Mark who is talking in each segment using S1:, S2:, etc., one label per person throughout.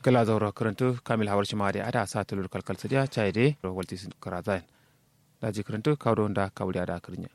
S1: kala zauro karantu kamil hawar shi mari ada sa tulur kalkal sadiya chaide walti karazain daji karantu kawdo da kawri ada krinya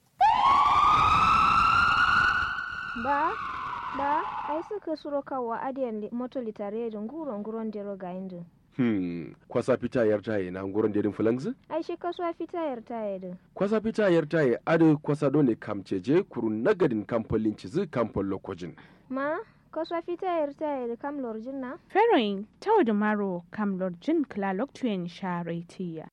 S2: ba ai suka suro kawa adiyan moto litare da nguron dero ga indu
S3: kwasa fita yar taye na nguron dedin fulangzi
S2: ai shi kasuwa fita yar taye din
S3: kwasa fita yar taye adu kwasa done kamceje kurun nagadin kampolin cizi kampol lokojin
S2: ma kasuwa fita yar taye da kam lorjin na
S4: feroin tawo da maro kam lorjin klalok tuyen sharetiya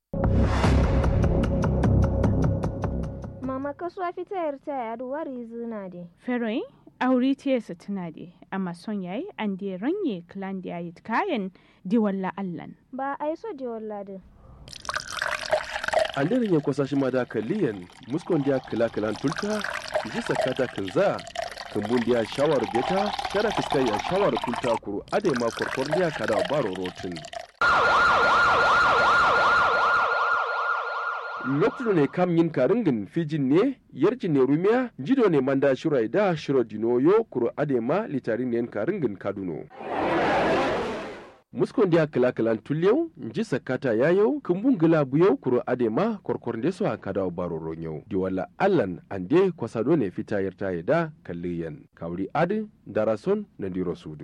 S2: mama kasuwa fita yar taye adu wari zina de
S4: feroin auri tiyarsa tana de amma son yayi an de ranye klan da yayi kayan di walla allan
S2: ba ai so di walla de
S3: an da ranye kwasa shi ma da kalliyan muskon da klan tulta ji sakata kinza kumbun da shawar beta kada fiskai a shawar tulta kuru ade ma korkor da kada baro rotin lokacin ne kam yin karingin fijin ne yarjin ne rumiya jido ne manda shirai da shiro dinoyo kuro adema litarin ne karingin kaduno muskon dia kala tulyau nji sakata yayo kumbun gila buyau kuro adema korkornde so akada baro ronyo di wala allan ande kwasado ne fita yarta da kalliyan kawri adi darason na diro sudu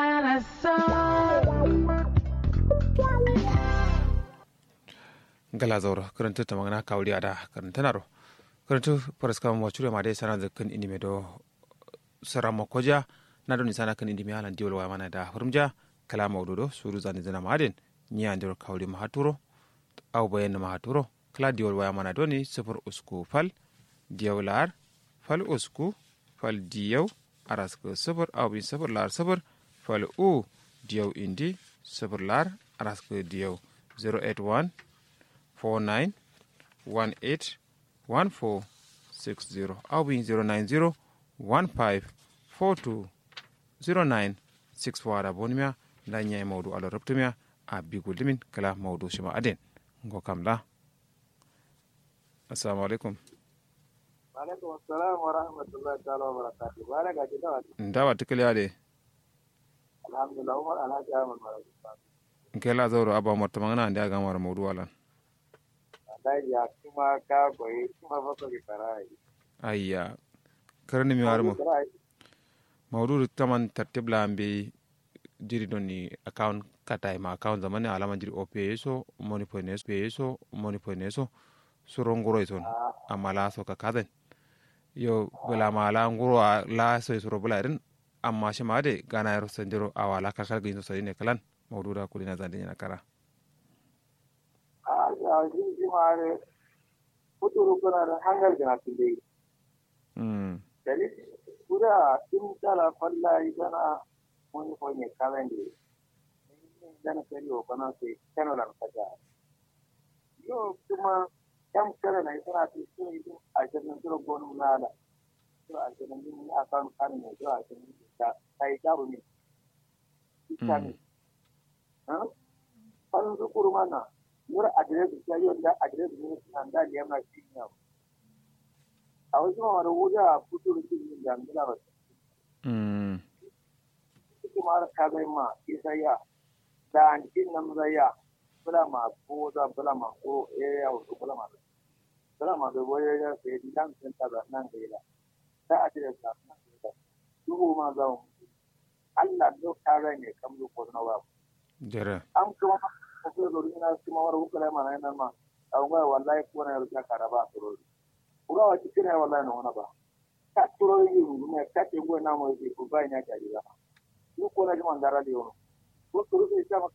S1: gala zauro karanta ta magana kawri ada karanta naro karanta paraska mo chure ma dai sana zakkan indime do saramo koja na do ni sana kan indime alan diwol wa mana da hurumja kala mawdudo suru zani zana maden nya ndir kawri mahaturo aw bayen mahaturo kala diwol wa mana do ni sufur usku fal diawlar fal usku fal diyaw arasko sufur aw bin sufur lar sufur fal u diyaw indi sufur lar arasko diyaw 081 49 18 14 60 au bin 090 15 42 09 64 da bonimia da nyai mawdu ala rabtumia a bigu limin kala mawdu shima aden ngo kamla assalamu alaikum
S5: wa alaikum assalam wa rahmatullahi ta'ala wa barakatuh baraka jidawa
S1: ndawa tikali ade
S5: alhamdulillah wa alhaji ahmad barakatuh
S1: kela zoro aba morta mangana ande aga mara mawdu ala
S5: ya kuma ka koyi kuma ba ko farai
S1: ayya karni mi warmo mawdu taman tartibla ambe jiri doni account kata ma account zamane alama jiri opeso money poineso surongoro ison amala so ka kaden yo bela mala ngoro la so suro bularin amma shi ma de gana yaro sanjiro awala ka kalga ino sayine kalan mawdu da kulina zande na kara
S5: ji mare kuturu kuna da hangal gana tinde dalil pura tim tala falla idana moni poine kalende dana kariyo kana se kanolan kaja yo kuma kam kala na isara ti so a jaran turo gonu nada to a jaran ni akan kan ne to a jaran ta kai gabu ni kitani ha kan su kurmana mura adres ya yi da adres ne nan da ya ma shi ne a wasu ma da wuya fito da cikin jami'a ba kuma ka ga ma isaya da an kin nan zaya bula ma ko da bula ma ko ya wato bula ma da waye ya sai dan san ta da nan da ila da adres da nan da duhu ma za mu Allah do kare ne kam ko na wa
S1: jere
S5: am kuma ko do ina kuma war hukula ma nan ma an ga wallahi ko na ruka karaba to uga wa cikin wallahi na ba ka turo yi ne ka te go na mo ko ba ina ka dira ko na jima ndara de ko turo sai